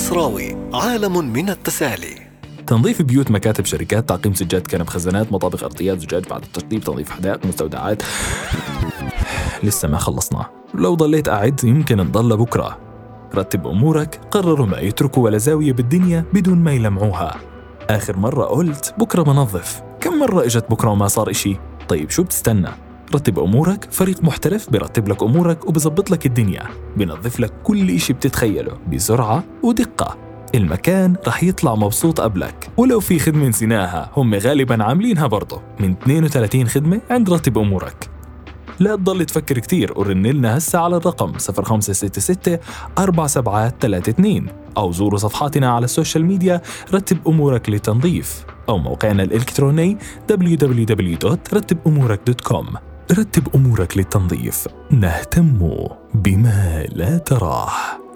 المصراوي، عالم من التسالي. تنظيف بيوت، مكاتب، شركات، تعقيم سجاد، كنب، خزانات، مطابخ، أرضيات، زجاج بعد التشطيب، تنظيف حدائق، مستودعات. لسه ما خلصنا، لو ضليت قاعد يمكن نضل بكرة. رتب أمورك، قرروا ما يتركوا ولا زاوية بالدنيا بدون ما يلمعوها. آخر مرة قلت بكرة بنظف، كم مرة إجت بكرة وما صار إشي؟ طيب شو بتستنى؟ رتب أمورك، فريق محترف برتب لك أمورك وبزبط لك الدنيا، بنظف لك كل إشي بتتخيله بسرعة ودقة. المكان رح يطلع مبسوط قبلك، ولو في خدمة نسيناها هم غالباً عاملينها برضه من 32 خدمة عند رتب أمورك. لا تضل تفكر كتير ورن لنا هسه على الرقم 0566 4732 أو زوروا صفحاتنا على السوشيال ميديا رتب أمورك للتنظيف أو موقعنا الإلكتروني www.rattibumurek.com. رتب أمورك للتنظيف، نهتم بما لا تراه.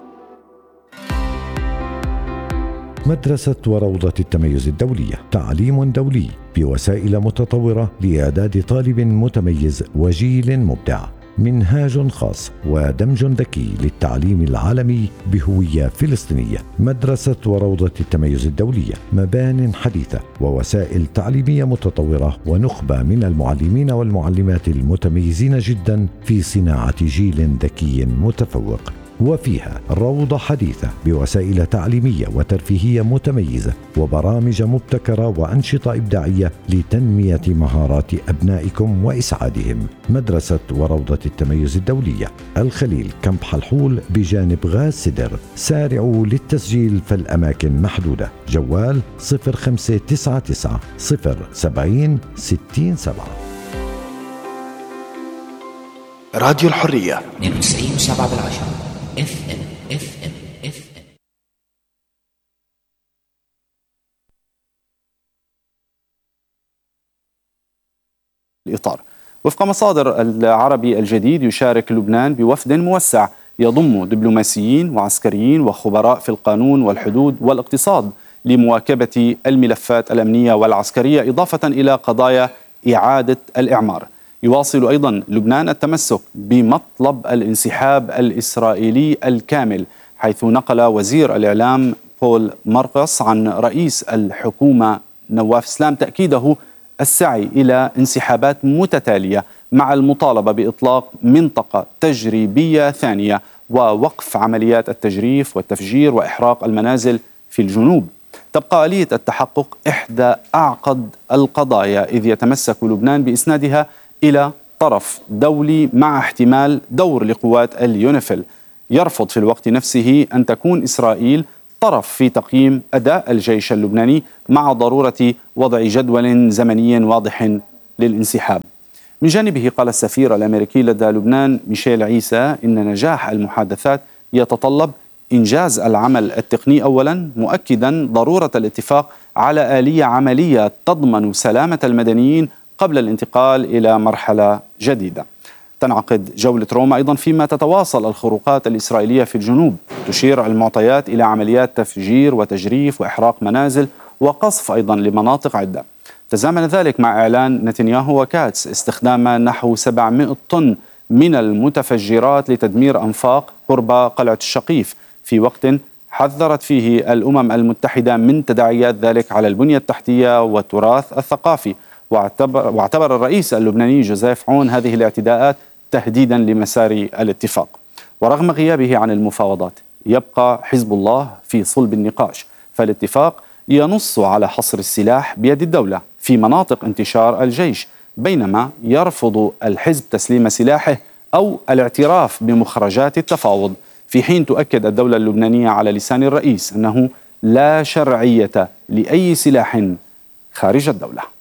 مدرسة وروضة التميز الدولية، تعليم دولي بوسائل متطورة لإعداد طالب متميز وجيل مبدع. منهاج خاص ودمج ذكي للتعليم العالمي بهوية فلسطينية. مدرسة وروضة التميز الدولية، مبان حديثة ووسائل تعليمية متطورة ونخبة من المعلمين والمعلمات المتميزين جدا في صناعة جيل ذكي متفوق. وفيها روضة حديثة بوسائل تعليمية وترفيهية متميزة وبرامج مبتكرة وأنشطة إبداعية لتنمية مهارات أبنائكم وإسعادهم. مدرسة وروضة التميز الدولية، الخليل، كامب حلحول بجانب غاز سدر. سارعوا للتسجيل فالأماكن محدودة. جوال 0599 070 67. راديو الحرية 92.7 FM. الإطار. وفق مصادر العربي الجديد، يشارك لبنان بوفد موسع يضم دبلوماسيين وعسكريين وخبراء في القانون والحدود والاقتصاد لمواكبة الملفات الأمنية والعسكرية، إضافة إلى قضايا إعادة الإعمار. يواصل أيضا لبنان التمسك بمطلب الانسحاب الإسرائيلي الكامل، حيث نقل وزير الإعلام بول مارقس عن رئيس الحكومة نواف سلام تأكيده السعي إلى انسحابات متتالية مع المطالبة بإطلاق منطقة تجريبية ثانية ووقف عمليات التجريف والتفجير وإحراق المنازل في الجنوب. تبقى آلية التحقق إحدى أعقد القضايا، إذ يتمسك لبنان بإسنادها إلى طرف دولي مع احتمال دور لقوات اليونيفيل. يرفض في الوقت نفسه أن تكون إسرائيل طرف في تقييم أداء الجيش اللبناني، مع ضرورة وضع جدول زمني واضح للانسحاب. من جانبه قال السفير الأمريكي لدى لبنان ميشيل عيسى إن نجاح المحادثات يتطلب إنجاز العمل التقني أولا، مؤكدا ضرورة الاتفاق على آلية عملية تضمن سلامة المدنيين قبل الانتقال إلى مرحلة جديدة. تنعقد جولة روما أيضا فيما تتواصل الخروقات الإسرائيلية في الجنوب. تشير المعطيات إلى عمليات تفجير وتجريف وإحراق منازل وقصف أيضا لمناطق عدة. تزامن ذلك مع إعلان نتنياهو وكاتس استخدام نحو 700 طن من المتفجرات لتدمير أنفاق قرب قلعة الشقيف، في وقت حذرت فيه الأمم المتحدة من تداعيات ذلك على البنية التحتية والتراث الثقافي. واعتبر الرئيس اللبناني جوزيف عون هذه الاعتداءات تهديدا لمسار الاتفاق. ورغم غيابه عن المفاوضات، يبقى حزب الله في صلب النقاش، فالاتفاق ينص على حصر السلاح بيد الدولة في مناطق انتشار الجيش، بينما يرفض الحزب تسليم سلاحه أو الاعتراف بمخرجات التفاوض، في حين تؤكد الدولة اللبنانية على لسان الرئيس أنه لا شرعية لأي سلاح خارج الدولة.